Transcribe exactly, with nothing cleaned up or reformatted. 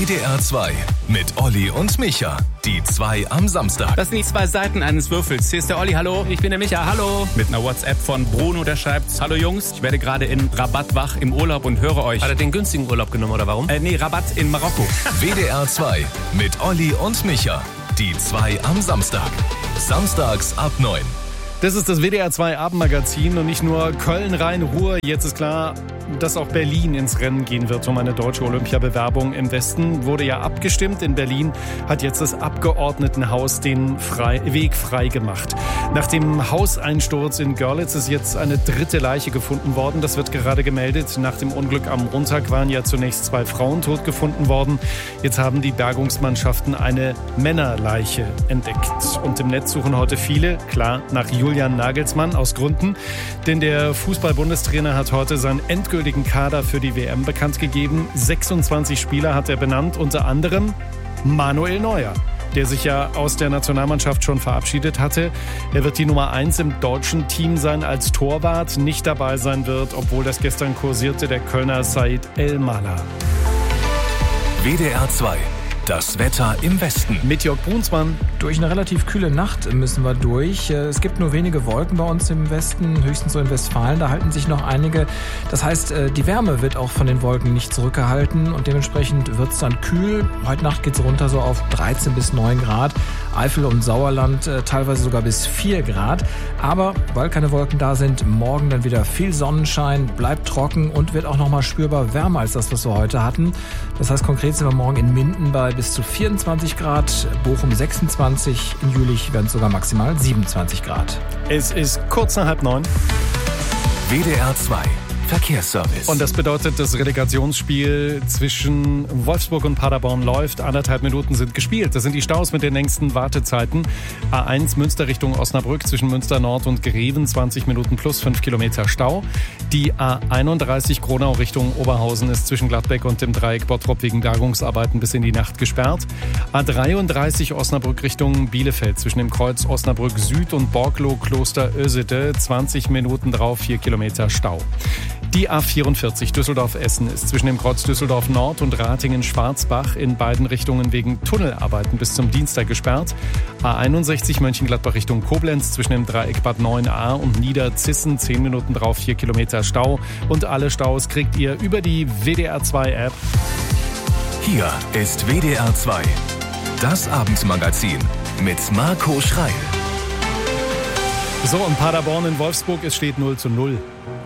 W D R zwei mit Olli und Micha. Die zwei am Samstag. Das sind die zwei Seiten eines Würfels. Hier ist der Olli, hallo. Ich bin der Micha, hallo. Mit einer WhatsApp von Bruno, der schreibt: Hallo Jungs, ich werde gerade in Rabat wach im Urlaub und höre euch. Hat er den günstigen Urlaub genommen oder warum? Äh, nee, Rabat in Marokko. W D R zwei mit Olli und Micha. Die zwei am Samstag. Samstags ab neun. Das ist das W D R zwei Abendmagazin und nicht nur Köln, Rhein, Ruhr. Jetzt ist klar, dass auch Berlin ins Rennen gehen wird um eine deutsche Olympiabewerbung. Im Westen wurde ja abgestimmt. In Berlin hat jetzt das Abgeordnetenhaus den frei, Weg frei gemacht. Nach dem Hauseinsturz in Görlitz ist jetzt eine dritte Leiche gefunden worden. Das wird gerade gemeldet. Nach dem Unglück am Montag waren ja zunächst zwei Frauen tot gefunden worden. Jetzt haben die Bergungsmannschaften eine Männerleiche entdeckt. Und im Netz suchen heute viele, klar, nach Julian Nagelsmann aus Gründen. Denn der Fußball-Bundestrainer hat heute seinen endgültigen Kader für die W M bekannt gegeben. sechsundzwanzig Spieler hat er benannt, unter anderem Manuel Neuer, der sich ja aus der Nationalmannschaft schon verabschiedet hatte. Er wird die Nummer eins im deutschen Team sein als Torwart. Nicht dabei sein wird, obwohl das gestern kursierte, der Kölner Said El-Mala. W D R zwei. Das Wetter im Westen. Mit Jörg Brunsmann. Durch eine relativ kühle Nacht müssen wir durch. Es gibt nur wenige Wolken bei uns im Westen, höchstens so in Westfalen. Da halten sich noch einige. Das heißt, die Wärme wird auch von den Wolken nicht zurückgehalten und dementsprechend wird es dann kühl. Heute Nacht geht es runter so auf dreizehn bis neun Grad. Eifel und Sauerland teilweise sogar bis vier Grad. Aber weil keine Wolken da sind, morgen dann wieder viel Sonnenschein, bleibt trocken und wird auch nochmal spürbar wärmer als das, was wir heute hatten. Das heißt, konkret sind wir morgen in Minden bei bis zu vierundzwanzig Grad, Bochum sechsundzwanzig, in Jülich werden es sogar maximal siebenundzwanzig Grad. Es ist kurz nach halb neun. W D R zwei Verkehrsservice. Und das bedeutet, das Relegationsspiel zwischen Wolfsburg und Paderborn läuft. Anderthalb Minuten sind gespielt. Das sind die Staus mit den längsten Wartezeiten. A eins Münster Richtung Osnabrück zwischen Münster Nord und Greven, zwanzig Minuten plus fünf Kilometer Stau. Die A einunddreißig Gronau Richtung Oberhausen ist zwischen Gladbeck und dem Dreieck Bottrop wegen Bergungsarbeiten bis in die Nacht gesperrt. A dreiunddreißig Osnabrück Richtung Bielefeld zwischen dem Kreuz Osnabrück Süd und Borglo Kloster Ösede, zwanzig Minuten drauf, vier Kilometer Stau. Die A vierundvierzig Düsseldorf-Essen ist zwischen dem Kreuz Düsseldorf Nord und Ratingen-Schwarzbach in beiden Richtungen wegen Tunnelarbeiten bis zum Dienstag gesperrt. A einundsechzig Mönchengladbach Richtung Koblenz zwischen dem Dreieck Bad neun a und Niederzissen, zehn Minuten drauf, vier Kilometer Stau. Und alle Staus kriegt ihr über die W D R zwei App. Hier ist W D R zwei, das Abendmagazin mit Marco Schreil. So, und Paderborn in Wolfsburg, es steht null zu null.